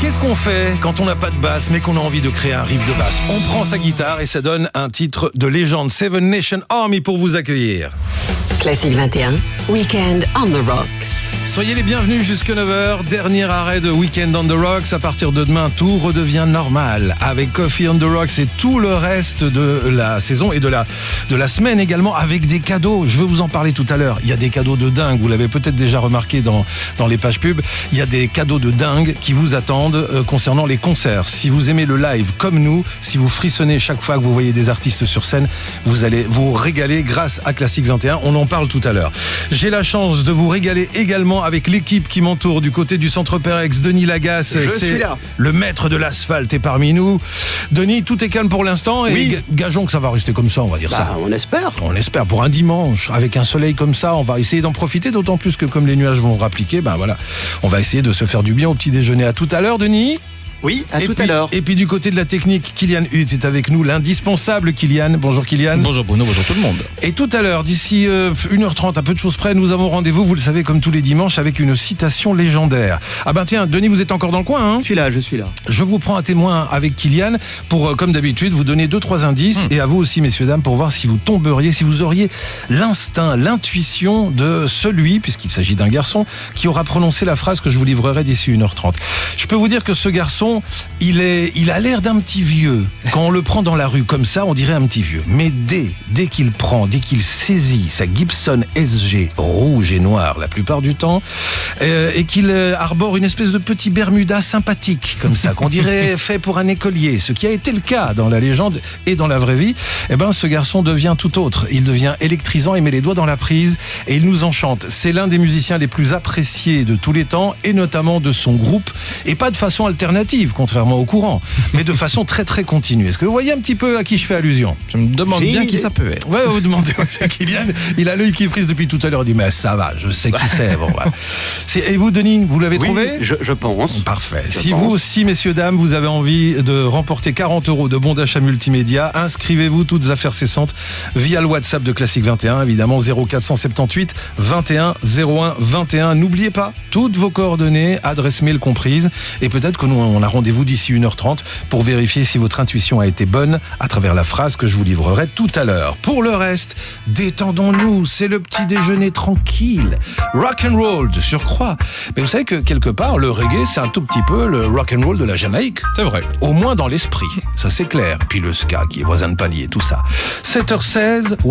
qu'est-ce qu'on fait quand on n'a pas de basse mais qu'on a envie de créer un riff de basse? On prend sa guitare et ça donne un titre de légende. Seven Nation Army pour vous accueillir. Classique 21, Weekend on the Rocks. Soyez les bienvenus jusqu'à 9h, dernier arrêt de Weekend on the Rocks. À partir de demain, tout redevient normal avec Coffee on the Rocks et tout le reste de la saison et de la semaine également, avec des cadeaux. Je vais vous en parler tout à l'heure. Il y a des cadeaux de dingue, vous l'avez peut-être déjà remarqué dans les pages pub. Il y a des cadeaux de dingue qui vous attendent concernant les concerts. Si vous aimez le live comme nous, si vous frissonnez chaque fois que vous voyez des artistes sur scène, vous allez vous régaler grâce à Classique 21. On en parle tout à l'heure. J'ai la chance de vous régaler également avec l'équipe qui m'entoure du côté du Centre Perex. Denis Lagasse, c'est le maître de l'asphalte est parmi nous. Denis, tout est calme pour l'instant et oui. Gageons que ça va rester comme ça, on va dire ça. On espère. On espère pour un dimanche avec un soleil comme ça, on va essayer d'en profiter, d'autant plus que comme les nuages vont rappliquer, voilà, on va essayer de se faire du bien au petit déjeuner. À tout à l'heure, Denis. Oui, à tout à l'heure. Et puis du côté de la technique, Kylian Hutz est avec nous, l'indispensable Kylian. Bonjour Kylian. Bonjour Bruno, bonjour tout le monde. Et tout à l'heure, d'ici 1h30, à peu de choses près, nous avons rendez-vous, vous le savez, comme tous les dimanches, avec une citation légendaire. Ah ben tiens, Denis, vous êtes encore dans le coin, hein? Je suis là. Je vous prends un témoin avec Kylian pour, comme d'habitude, vous donner 2-3 indices, et à vous aussi, messieurs, dames, pour voir si vous tomberiez, si vous auriez l'instinct, l'intuition de celui, puisqu'il s'agit d'un garçon, qui aura prononcé la phrase que je vous livrerai d'ici 1h30. Je peux vous dire que ce garçon, il a l'air d'un petit vieux. Quand on le prend dans la rue comme ça, on dirait un petit vieux. Mais dès qu'il saisit sa Gibson SG rouge et noire la plupart du temps, et qu'il arbore une espèce de petit Bermuda sympathique, comme ça, qu'on dirait fait pour un écolier, ce qui a été le cas dans la légende et dans la vraie vie, ce garçon devient tout autre. Il devient électrisant, il met les doigts dans la prise et il nous enchante. C'est l'un des musiciens les plus appréciés de tous les temps, et notamment de son groupe, et pas de façon alternative, contrairement au courant, mais de façon très très continue. Est-ce que vous voyez un petit peu à qui je fais allusion? Je me demande bien qui ça peut être. Ouais, vous demandez, c'est Kylian, il a l'œil qui frise depuis tout à l'heure, il dit mais ça va, je sais qui c'est. Bon, voilà. Et vous Denis, vous l'avez trouvé? Je pense. Parfait. Si vous aussi, messieurs, dames, vous avez envie de remporter 40 € de bons d'achat multimédia, inscrivez-vous, toutes affaires cessantes, via le WhatsApp de Classique 21, évidemment 0478 21 01 21. N'oubliez pas toutes vos coordonnées, adresse mail comprise, et peut-être que nous on a rendez-vous d'ici 1h30 pour vérifier si votre intuition a été bonne à travers la phrase que je vous livrerai tout à l'heure. Pour le reste, détendons-nous, c'est le petit déjeuner tranquille, rock and roll de surcroît. Mais vous savez que quelque part le reggae c'est un tout petit peu le rock and roll de la Jamaïque. C'est vrai. Au moins dans l'esprit, ça c'est clair. Puis le ska qui est voisin de palier, tout ça. 7h16.